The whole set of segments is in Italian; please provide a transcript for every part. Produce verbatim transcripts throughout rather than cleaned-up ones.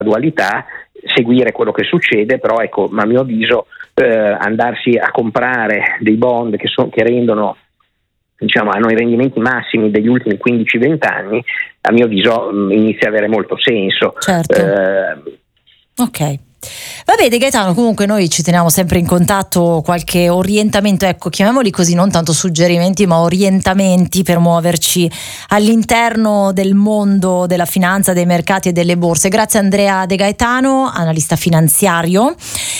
gradualità, seguire quello che succede, però ecco, a mio avviso eh, andarsi a comprare dei bond che, so, che rendono, diciamo, hanno i rendimenti massimi degli ultimi quindici venti anni, a mio avviso mh, inizia a avere molto senso. Certo. Eh, ok. Va bene Gaetano, comunque noi ci teniamo sempre in contatto, qualche orientamento, ecco, chiamiamoli così, non tanto suggerimenti ma orientamenti per muoverci all'interno del mondo della finanza, dei mercati e delle borse. Grazie Andrea De Gaetano, analista finanziario,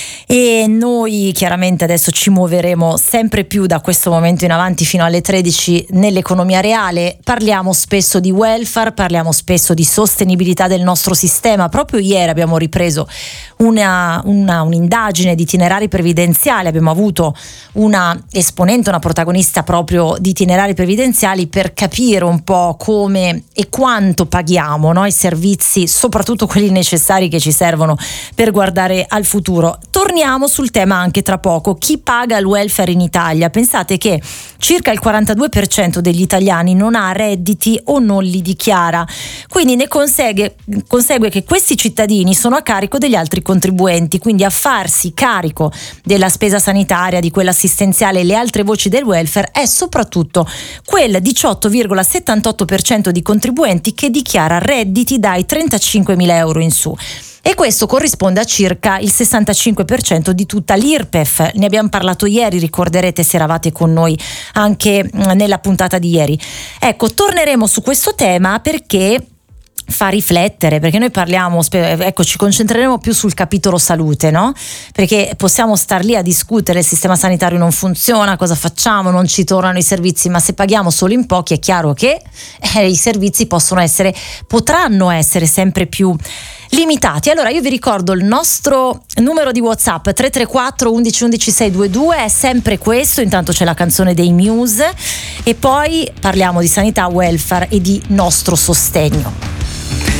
e noi chiaramente adesso ci muoveremo sempre più da questo momento in avanti fino alle tredici nell'economia reale. Parliamo spesso di welfare, parliamo spesso di sostenibilità del nostro sistema. Proprio ieri abbiamo ripreso una, una, un'indagine di itinerari previdenziali, abbiamo avuto una esponente, una protagonista proprio di itinerari previdenziali, per capire un po' come e quanto paghiamo, no? I servizi, soprattutto quelli necessari che ci servono per guardare al futuro. Torniamo sul tema anche tra poco. Chi paga il welfare in Italia? Pensate che circa il quarantadue per cento degli italiani non ha redditi o non li dichiara, quindi ne consegue, consegue che questi cittadini sono a carico degli altri contribuenti, quindi a farsi carico della spesa sanitaria, di quella assistenziale e le altre voci del welfare è soprattutto quel diciotto virgola settantotto per cento di contribuenti che dichiara redditi dai trentacinquemila euro in su. E questo corrisponde a circa il sessantacinque per cento di tutta l'I R P E F. Ne abbiamo parlato ieri, ricorderete se eravate con noi anche nella puntata di ieri. Ecco, torneremo su questo tema perché fa riflettere, perché noi parliamo, ecco, ci concentreremo più sul capitolo salute, no? Perché possiamo star lì a discutere, il sistema sanitario non funziona, cosa facciamo, non ci tornano i servizi, ma se paghiamo solo in pochi è chiaro che eh, i servizi possono essere, potranno essere sempre più limitati. Allora io vi ricordo il nostro numero di WhatsApp tre tre quattro undici undici seicentodventidue, è sempre questo, intanto c'è la canzone dei Muse e poi parliamo di sanità, welfare e di nostro sostegno.